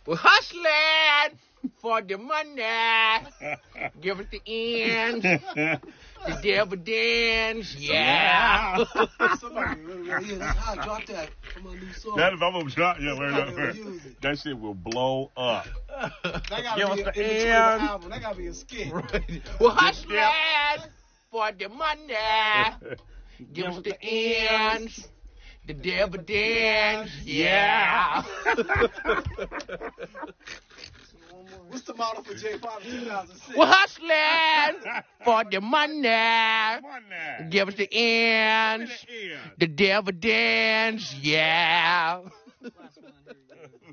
We're hustling for the money. Give us the ends, the dividends. Yeah. Somebody, yeah, that's how I dropped that from my new song. That if I'm gonna drop, yeah, wait. That shit will blow up. That gotta Give be us the in between the ends. album. That gotta be a skit. Right. We're hustling for the money. Give us the ends, the dividends. Yeah. What's the model for J5 in 2006? We're hustling for the money. Give us the ends, the dividends. Yeah.